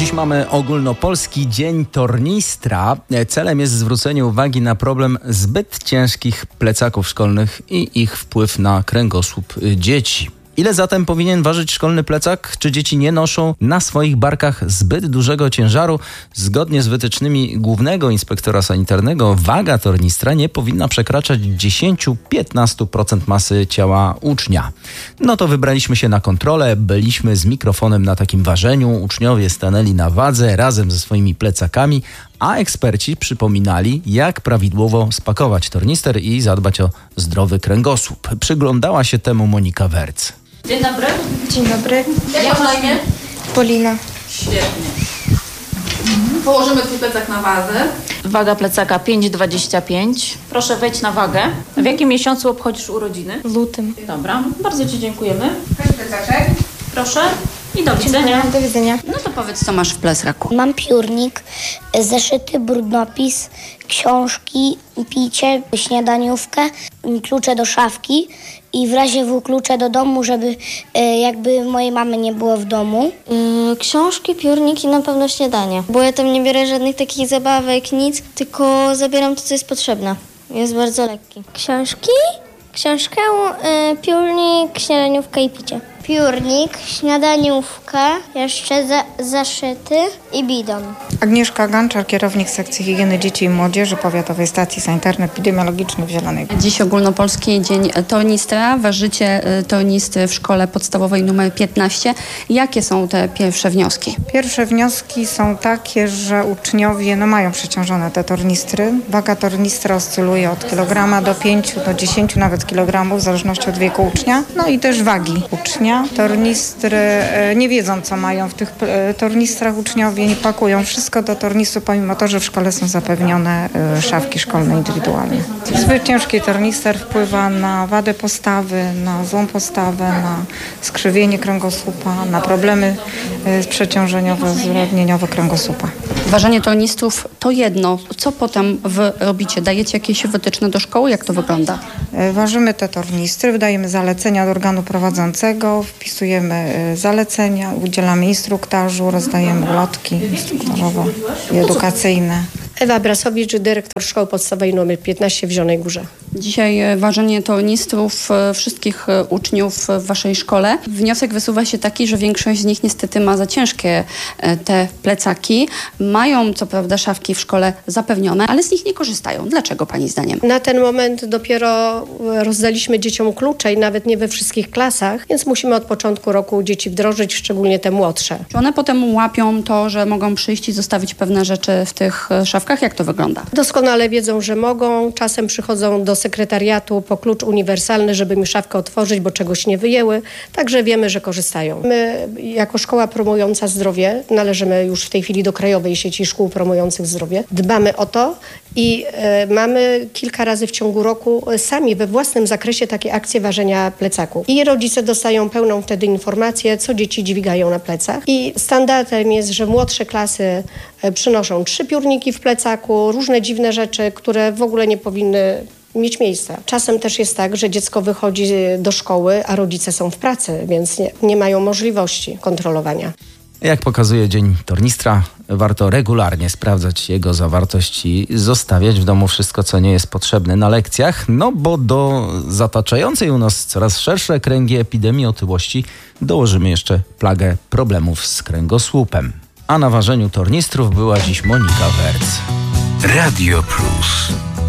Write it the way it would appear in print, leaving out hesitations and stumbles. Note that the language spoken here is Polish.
Dziś mamy ogólnopolski Dzień Tornistra. Celem jest zwrócenie uwagi na problem zbyt ciężkich plecaków szkolnych i ich wpływ na kręgosłup dzieci. Ile zatem powinien ważyć szkolny plecak? Czy dzieci nie noszą na swoich barkach zbyt dużego ciężaru? Zgodnie z wytycznymi Głównego Inspektora Sanitarnego waga tornistra nie powinna przekraczać 10-15% masy ciała ucznia. No to wybraliśmy się na kontrolę, byliśmy z mikrofonem na takim ważeniu, uczniowie stanęli na wadze razem ze swoimi plecakami, a eksperci przypominali, jak prawidłowo spakować tornister i zadbać o zdrowy kręgosłup. Przyglądała się temu Monika Werc. Dzień dobry. Dzień dobry. Jak masz na imię? Polina. Świetnie. Położymy twój plecak na wadze. Waga plecaka 5,25. Proszę wejdź na wagę. W jakim miesiącu obchodzisz urodziny? W lutym. Dobra, bardzo Ci dziękujemy. Weź plecaczek. Proszę i do widzenia. Do widzenia. No to powiedz, co masz w plecaku. Mam piórnik, zeszyty, brudnopis, książki, picie, śniadaniówkę, klucze do szafki i w razie W klucze do domu, żeby jakby mojej mamy nie było w domu. Książki, piórnik i na pewno śniadanie. Bo ja tam nie biorę żadnych takich zabawek, nic, tylko zabieram to, co jest potrzebne. Jest bardzo lekki. Książkę, piórnik, śniadaniówkę i picie. Piórnik, śniadaniówkę, jeszcze zaszyty i bidon. Agnieszka Ganczar, kierownik sekcji higieny dzieci i młodzieży Powiatowej Stacji Sanitarno-Epidemiologicznej w Zielonej Górze. Dziś ogólnopolski Dzień Tornistra. Ważycie tornistry w szkole podstawowej nr 15. Jakie są te pierwsze wnioski? Pierwsze wnioski są takie, że uczniowie mają przeciążone te tornistry. Waga tornistra oscyluje od kilograma do 5 do 10 nawet kilogramów w zależności od wieku ucznia. No i też wagi ucznia. Tornistry nie wiedzą, co mają w tych tornistrach. Uczniowie nie pakują wszystko do tornistru, pomimo to, że w szkole są zapewnione szafki szkolne indywidualnie. Zbyt ciężki tornister wpływa na wadę postawy, na złą postawę, na skrzywienie kręgosłupa, na problemy przeciążeniowe, zwyrodnieniowe kręgosłupa. Ważenie tornistrów to jedno. Co potem wy robicie? Dajecie jakieś wytyczne do szkoły? Jak to wygląda? Ważymy te tornistry, wydajemy zalecenia do organu prowadzącego, wpisujemy zalecenia, udzielamy instruktażu, rozdajemy ulotki instruktażowe i edukacyjne. Ewa Brasowicz, dyrektor Szkoły Podstawowej nr 15 w Zielonej Górze. Dzisiaj ważenie tornistrów wszystkich uczniów w waszej szkole. Wniosek wysuwa się taki, że większość z nich niestety ma za ciężkie te plecaki. Mają co prawda szafki w szkole zapewnione, ale z nich nie korzystają. Dlaczego pani zdaniem? Na ten moment dopiero rozdaliśmy dzieciom klucze i nawet nie we wszystkich klasach, więc musimy od początku roku dzieci wdrożyć, szczególnie te młodsze. Czy one potem łapią to, że mogą przyjść i zostawić pewne rzeczy w tych szafkach? Jak to wygląda? Doskonale wiedzą, że mogą. Czasem przychodzą do sekretariatu po klucz uniwersalny, żeby mi szafkę otworzyć, bo czegoś nie wyjęły. Także wiemy, że korzystają. My jako szkoła promująca zdrowie, należymy już w tej chwili do Krajowej Sieci Szkół Promujących Zdrowie. Dbamy o to i mamy kilka razy w ciągu roku sami we własnym zakresie takie akcje ważenia plecaków. I rodzice dostają pełną wtedy informację, co dzieci dźwigają na plecach. I standardem jest, że młodsze klasy przynoszą 3 piórniki w plecaku, różne dziwne rzeczy, które w ogóle nie powinny mieć miejsca. Czasem też jest tak, że dziecko wychodzi do szkoły, a rodzice są w pracy, więc nie mają możliwości kontrolowania. Jak pokazuje Dzień Tornistra, warto regularnie sprawdzać jego zawartość i zostawiać w domu wszystko, co nie jest potrzebne na lekcjach, no bo do zataczającej u nas coraz szersze kręgi epidemii otyłości dołożymy jeszcze plagę problemów z kręgosłupem. A na ważeniu tornistrów była dziś Monika Werc. Radio Plus.